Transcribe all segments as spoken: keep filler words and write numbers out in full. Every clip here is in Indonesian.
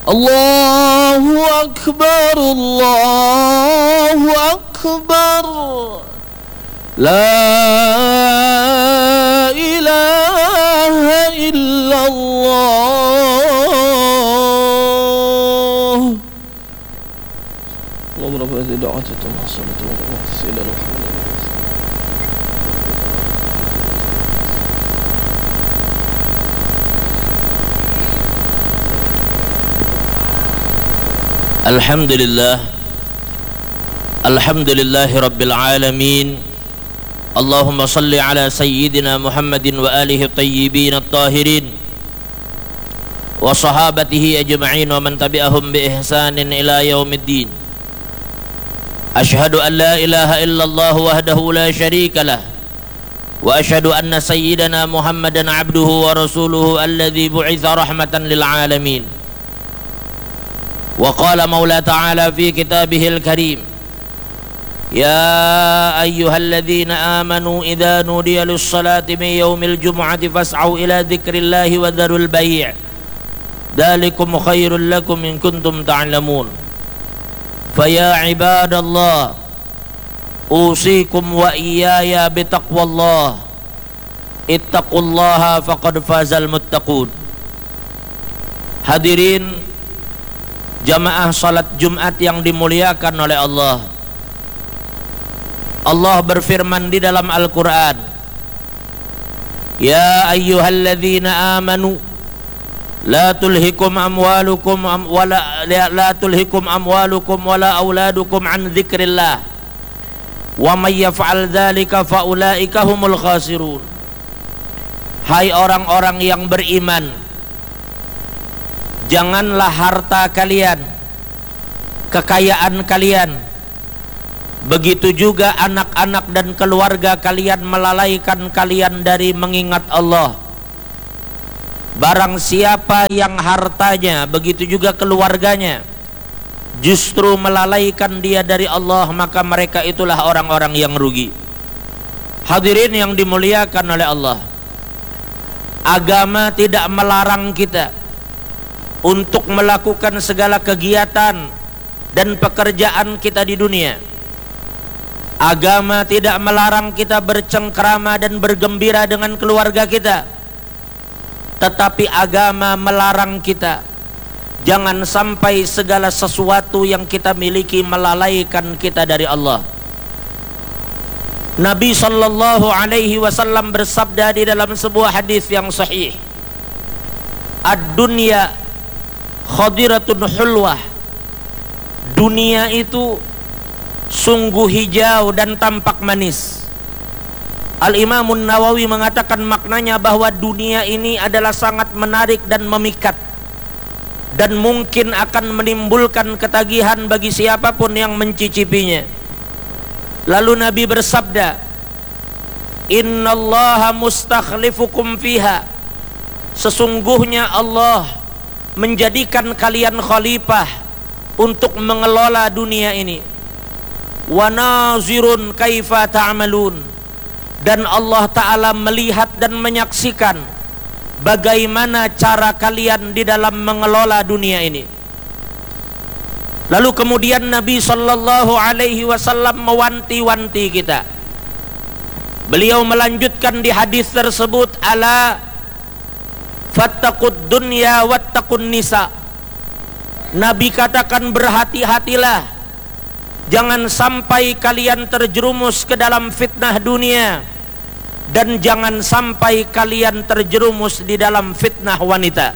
Allahu Akbar, Allahu Akbar, la ilaha illallah. Allahumma rabbana da'watana wa salatu wa sayyidina Muhammad. Alhamdulillah, Alhamdulillahi Rabbil Alamin. Allahumma salli ala Sayyidina Muhammadin wa alihi tayyibin at-tahirin wa sahabatihi ajma'in wa man tabi'ahum bi ihsanin ila yaumiddin. Ashhadu an la ilaha illallah wahdahu la syarika lah wa ashhadu anna Sayyidina Muhammadan abduhu wa rasuluhu alladhi bu'itha rahmatan lil alamin. وقال مولى تعالى في كتابه الكريم يا أيها الذين آمنوا إذا نودي للصلاة من يوم الجمعة فاسعوا إلى ذكر الله وذروا البيع ذلكم خير لكم إن كنتم تعلمون فيا عباد الله أوصيكم وإياي بتقوى الله اتقوا الله فقد فاز المتقون. Hadirin jamaah salat Jumat yang dimuliakan oleh Allah. Allah berfirman di dalam Al-Quran, ya ayyuhalladzina amanu la tulhikum amwalukum am, wala la tulhikum amwalukum wala auladukum an dzikrillah wa may yaf'al dzalika faulaika humul khasirun. Hai orang-orang yang beriman, janganlah harta kalian, kekayaan kalian, begitu juga anak-anak dan keluarga kalian melalaikan kalian dari mengingat Allah. Barang siapa yang hartanya, begitu juga keluarganya, justru melalaikan dia dari Allah, maka mereka itulah orang-orang yang rugi. Hadirin yang dimuliakan oleh Allah, agama tidak melarang kita untuk melakukan segala kegiatan dan pekerjaan kita di dunia. Agama tidak melarang kita bercengkrama dan bergembira dengan keluarga kita, tetapi agama melarang kita jangan sampai segala sesuatu yang kita miliki melalaikan kita dari Allah. Nabi sallallahu alaihi wasallam bersabda di dalam sebuah hadis yang sahih, ad-dunya khadiratun hulwah, dunia itu sungguh hijau dan tampak manis. Al-Imam Nawawi mengatakan maknanya bahwa dunia ini adalah sangat menarik dan memikat, dan mungkin akan menimbulkan ketagihan bagi siapapun yang mencicipinya. Lalu Nabi bersabda, innallaha mustakhlifukum fiha, sesungguhnya Allah menjadikan kalian khalifah untuk mengelola dunia ini. Wa nazirun kaifa ta'malun, dan Allah Ta'ala melihat dan menyaksikan bagaimana cara kalian di dalam mengelola dunia ini. Lalu kemudian Nabi sallallahu alaihi wasallam mewanti-wanti kita. Beliau melanjutkan di hadis tersebut, ala fattaqud dunya wattaqun nisa. Nabi katakan berhati-hatilah, jangan sampai kalian terjerumus ke dalam fitnah dunia, dan jangan sampai kalian terjerumus di dalam fitnah wanita.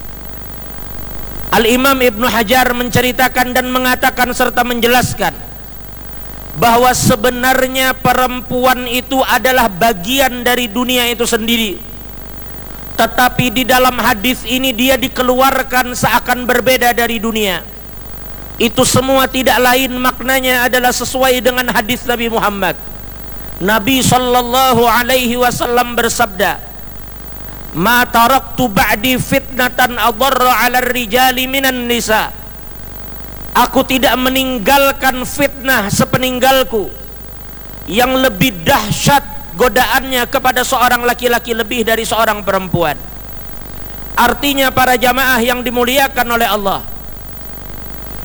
Al-Imam Ibnu Hajar menceritakan dan mengatakan serta menjelaskan bahwa sebenarnya perempuan itu adalah bagian dari dunia itu sendiri, tetapi di dalam hadis ini dia dikeluarkan seakan berbeda dari dunia. Itu semua tidak lain maknanya adalah sesuai dengan hadis Nabi Muhammad. Nabi sallallahu alaihi wasallam bersabda, ma taraktu ba'di fitnatan adarra 'ala rijali minan nisa. Aku tidak meninggalkan fitnah sepeninggalku yang lebih dahsyat godaannya kepada seorang laki-laki lebih dari seorang perempuan. Artinya para jamaah yang dimuliakan oleh Allah,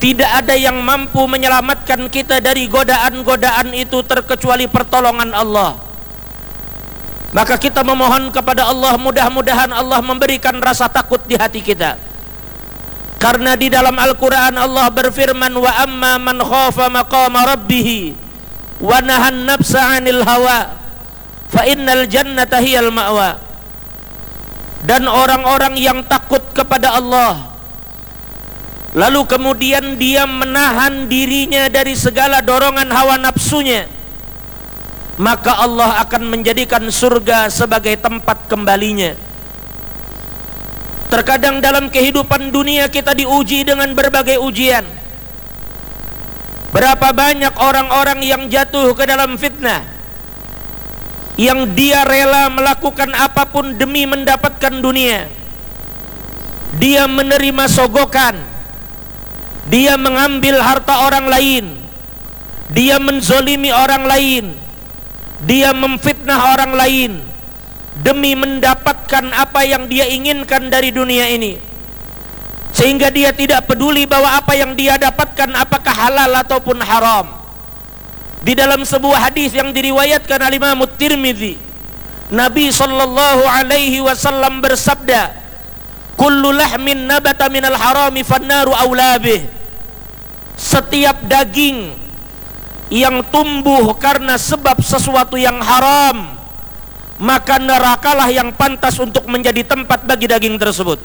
Tidak ada yang mampu menyelamatkan kita dari godaan-godaan itu terkecuali pertolongan Allah. Maka kita memohon kepada Allah, mudah-mudahan Allah memberikan rasa takut di hati kita. Karena di dalam Al-Quran Allah berfirman, wa amma man khafa maqama rabbih wa nahan nafsa 'anil hawa fa innal jannata hiyal ma'wa. Dan orang-orang yang takut kepada Allah, lalu kemudian dia menahan dirinya dari segala dorongan hawa nafsunya, maka Allah akan menjadikan surga sebagai tempat kembalinya. Terkadang dalam kehidupan dunia kita diuji dengan berbagai ujian. Berapa banyak orang-orang yang jatuh ke dalam fitnah, yang dia rela melakukan apapun demi mendapatkan dunia. Dia menerima sogokan, dia mengambil harta orang lain, dia menzolimi orang lain, dia memfitnah orang lain demi mendapatkan apa yang dia inginkan dari dunia ini, sehingga dia tidak peduli bahwa apa yang dia dapatkan apakah halal ataupun haram. Di dalam sebuah hadis yang diriwayatkan oleh Imam Tirmidzi, Nabi sallallahu alaihi wasallam bersabda, kullu lahmin nabata minal harami fannaru aula bih. Setiap daging yang tumbuh karena sebab sesuatu yang haram, maka nerakalah yang pantas untuk menjadi tempat bagi daging tersebut.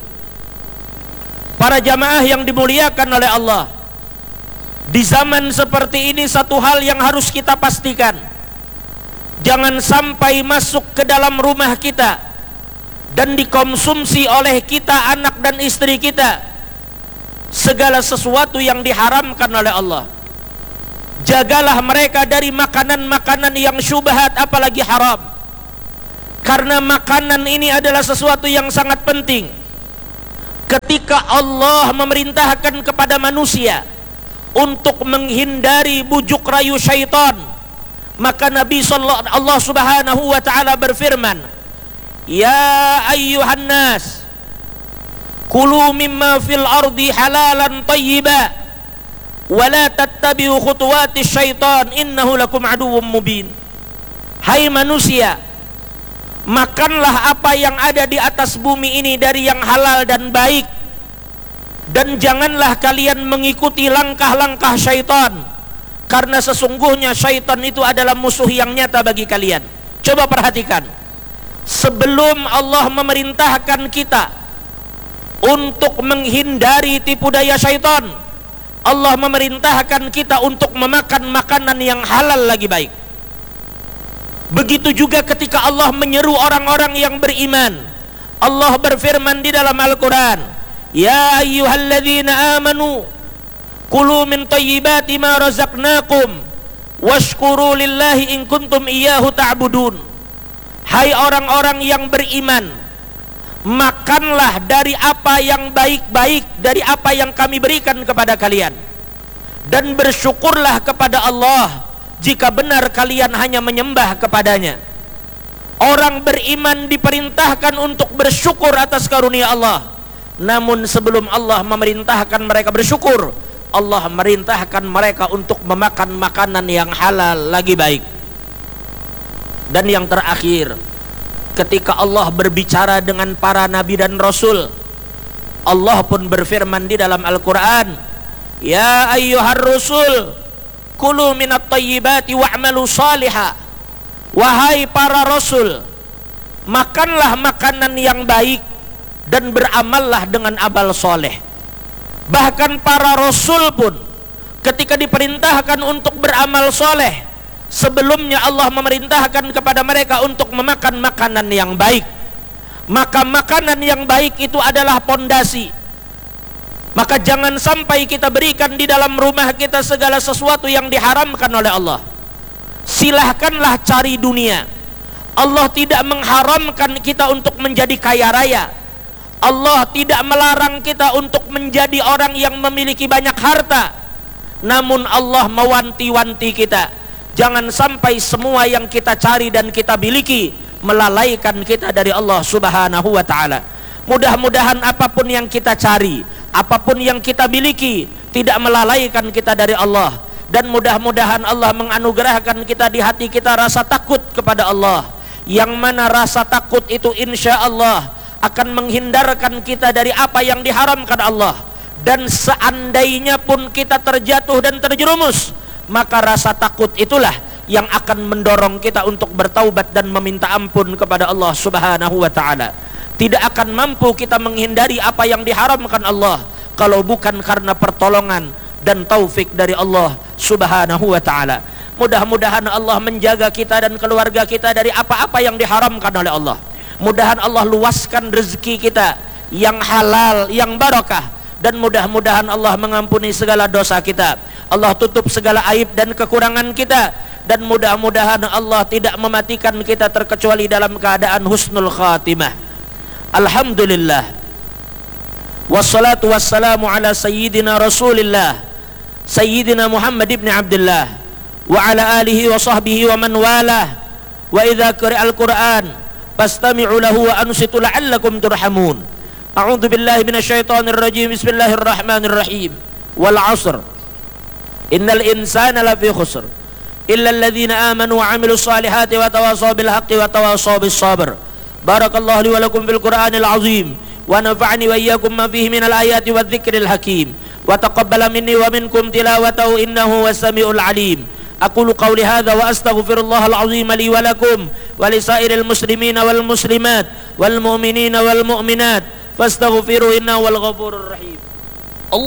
Para jamaah yang dimuliakan oleh Allah, di zaman seperti ini satu hal yang harus kita pastikan, jangan sampai masuk ke dalam rumah kita dan dikonsumsi oleh kita, anak dan istri kita, segala sesuatu yang diharamkan oleh Allah. Jagalah mereka dari makanan-makanan yang syubhat, apalagi haram. Karena makanan ini adalah sesuatu yang sangat penting. Ketika Allah memerintahkan kepada manusia untuk menghindari bujuk rayu syaitan, maka Nabi sallallahu Allah Subhanahu wa taala berfirman, ya ayyuhan nas kulu mimma fil ardi halalan thayyiba wa la tattabi'u khutuwatis syaitan innahu lakum aduwwum mubin. Hai manusia, makanlah apa yang ada di atas bumi ini dari yang halal dan baik, dan janganlah kalian mengikuti langkah-langkah syaitan, karena sesungguhnya syaitan itu adalah musuh yang nyata bagi kalian. Coba perhatikan, sebelum Allah memerintahkan kita untuk menghindari tipu daya syaitan, Allah memerintahkan kita untuk memakan makanan yang halal lagi baik. Begitu juga ketika Allah menyeru orang-orang yang beriman, Allah berfirman di dalam Al-Quran, ya ayyuhalladzina amanu kulu min thayyibati ma razaqnakum washkuru lillahi in kuntum iyyahu ta'budun. Hai orang-orang yang beriman, makanlah dari apa yang baik-baik, dari apa yang kami berikan kepada kalian, dan bersyukurlah kepada Allah jika benar kalian hanya menyembah kepadanya. Orang beriman diperintahkan untuk bersyukur atas karunia Allah. Namun sebelum Allah memerintahkan mereka bersyukur, Allah merintahkan mereka untuk memakan makanan yang halal lagi baik. Dan yang terakhir, ketika Allah berbicara dengan para nabi dan rasul, Allah pun berfirman di dalam Al-Quran, ya ayyuhar rusul kulu minat tayyibati wa'malu salihah. Wahai para rasul, makanlah makanan yang baik dan beramallah dengan amal soleh. Bahkan para rasul pun ketika diperintahkan untuk beramal soleh, sebelumnya Allah memerintahkan kepada mereka untuk memakan makanan yang baik. Maka makanan yang baik itu adalah pondasi. Maka jangan sampai kita berikan di dalam rumah kita segala sesuatu yang diharamkan oleh Allah. Silahkanlah cari dunia. Allah tidak mengharamkan kita untuk menjadi kaya raya. Allah tidak melarang kita untuk menjadi orang yang memiliki banyak harta. Namun Allah mewanti-wanti kita, jangan sampai semua yang kita cari dan kita miliki melalaikan kita dari Allah Subhanahu wa ta'ala. Mudah-mudahan apapun yang kita cari, apapun yang kita miliki, tidak melalaikan kita dari Allah, dan mudah-mudahan Allah menganugerahkan kita di hati kita rasa takut kepada Allah, yang mana rasa takut itu insya Allah akan menghindarkan kita dari apa yang diharamkan Allah. Dan seandainya pun kita terjatuh dan terjerumus, maka rasa takut itulah yang akan mendorong kita untuk bertaubat dan meminta ampun kepada Allah Subhanahu wa ta'ala. Tidak akan mampu kita menghindari apa yang diharamkan Allah kalau bukan karena pertolongan dan taufik dari Allah Subhanahu wa ta'ala. Mudah-mudahan Allah menjaga kita dan keluarga kita dari apa-apa yang diharamkan oleh Allah. Mudahan Allah luaskan rezeki kita yang halal, yang barakah, dan mudah-mudahan Allah mengampuni segala dosa kita. Allah tutup segala aib dan kekurangan kita, dan mudah-mudahan Allah tidak mematikan kita terkecuali dalam keadaan husnul khatimah. Alhamdulillah, wassalatu wassalamu ala sayyidina Rasulillah Sayyidina Muhammad ibn Abdullah wa ala alihi wa sahbihi wa man walah. Wa idza qira'al Qur'an fastami'u lahu wa ansitu la'allakum turhamun. A'udzu billahi minasyaitonir rajim. Bismillahirrahmanirrahim. Wal 'ashr innal insana lafi khusr illa alladhina amanu wa 'amilus salihati wa tawassaw bil haqqi wa tawassaw bis sabr. Barakallahu li wa lakum fil Qur'anil 'azim wa nafa'ani wa iyyakum ma fihi minal ayati wadh-dhikril hakim. وتقبل مني ومنكم تلاوته إنه هو السميع العليم. أقول قولي هذا وأستغفر الله العظيم لي ولكم ولسائر المسلمين والمسلمات والمؤمنين والمؤمنات فاستغفروا إنه هو الغفور الرحيم.